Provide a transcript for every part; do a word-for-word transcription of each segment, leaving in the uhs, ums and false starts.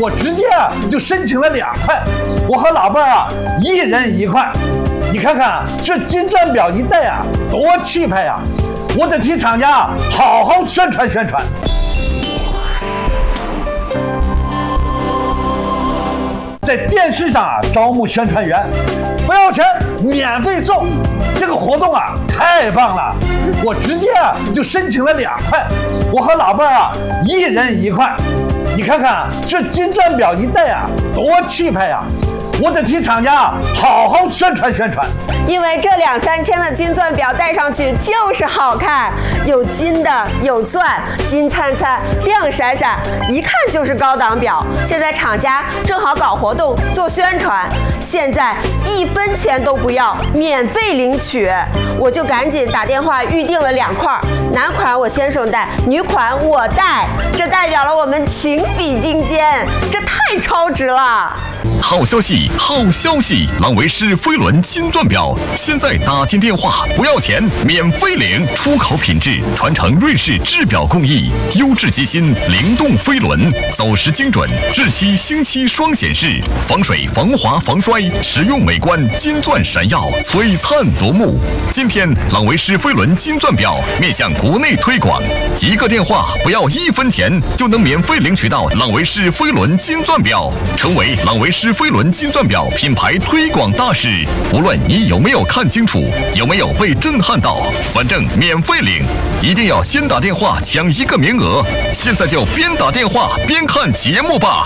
我直接啊就申请了两块，我和老伴儿啊一人一块。你看看这金钻表一戴啊，多气派呀！我得替厂家好好宣传宣传。在电视上啊招募宣传员，不要钱，免费送。这个活动啊太棒了，我直接啊就申请了两块，我和老伴儿啊一人一块。你看看这金钻表一戴啊，多气派呀！我得替厂家好好宣传宣传。 因为这两三千的金钻表戴上去就是好看，有金的，有钻，金灿灿，亮闪闪，一看就是高档表。现在厂家正好搞活动做宣传，现在一分钱都不要，免费领取。我就赶紧打电话预定了两块，男款我先生戴，女款我戴，这代表了我们情比金坚，这太超值了。 好消息，好消息！朗维诗飞轮金钻表现在打进电话不要钱，免费领，出口品质，传承瑞士制表工艺，优质机芯，灵动飞轮，走时精准，日期星期双显示，防水、防滑、防摔，实用美观，金钻闪耀，璀璨夺目。今天朗维诗飞轮金钻表面向国内推广，一个电话不要一分钱，就能免费领取到朗维诗飞轮金钻表，成为朗维诗飞轮金钻表品牌推广大使。无论你有没有看清楚，有没有被震撼到，反正免费领，一定要先打电话抢一个名额。现在就边打电话边看节目吧。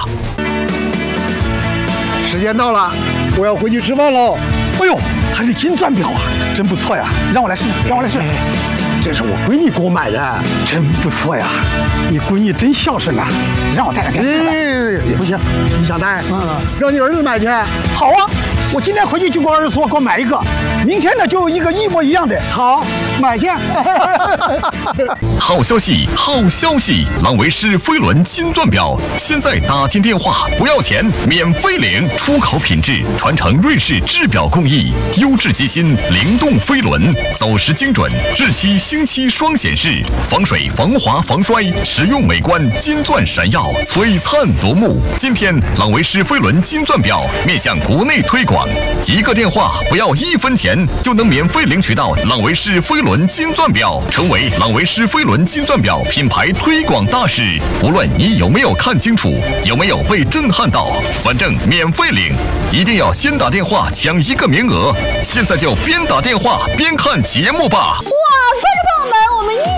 时间到了，我要回去吃饭喽。哎呦，还是金钻表啊，真不错呀！让我来试，让我来试。这是我闺女给我买的，真不错呀！你闺女真孝顺啊，让我带点给她。不行，你想带？嗯，让你儿子买去。好啊，我今天回去就给我儿子说，给我买一个。明天呢，就有一个一模一样的。好，买去。 好消息，好消息！朗维诗飞轮金钻表现在打进电话不要钱，免费领，出口品质，传承瑞士制表工艺，优质机芯，灵动飞轮，走时精准，日期星期双显示，防水、防滑、防摔，实用美观，金钻闪耀，璀璨夺目。今天朗维诗飞轮金钻表面向国内推广，一个电话不要一分钱，就能免费领取到朗维诗飞轮金钻表，成为朗维诗飞轮金钻表品牌推广大使。无论你有没有看清楚，有没有被震撼到，反正免费领，一定要先打电话抢一个名额。现在就边打电话边看节目吧。 哇，观众朋友们，我们